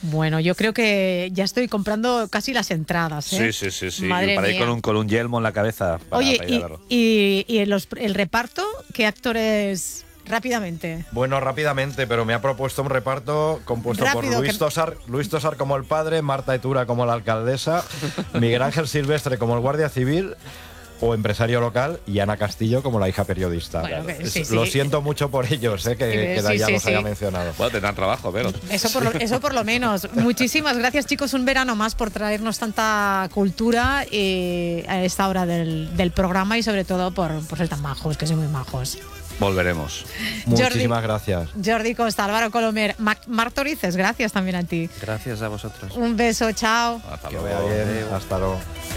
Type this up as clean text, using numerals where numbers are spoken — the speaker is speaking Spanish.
Bueno, yo creo que ya estoy comprando casi las entradas, ¿eh? Sí. Madre Para mía. ir con un yelmo en la cabeza. Oye, para ir a verlo. y el reparto, ¿qué actores? Rápidamente. Bueno, rápidamente, pero me ha propuesto un reparto compuesto Rápido, por Luis Tosar como el padre, Marta Etura como la alcaldesa, Miguel Ángel Silvestre como el guardia civil o empresario local y Ana Castillo como la hija periodista. Bueno, sí. Lo siento mucho por ellos, que ya los haya mencionado. Bueno, tendrán trabajo, pero... Eso por lo menos. Muchísimas gracias, chicos, un verano más por traernos tanta cultura a esta hora del programa y sobre todo por ser tan majos, que son muy majos. Volveremos. Muchísimas gracias. Jordi Costa, Álvaro Colomer, Marc Torices, gracias también a ti. Gracias a vosotros. Un beso, chao. Hasta Que luego. vaya bien. Hasta luego.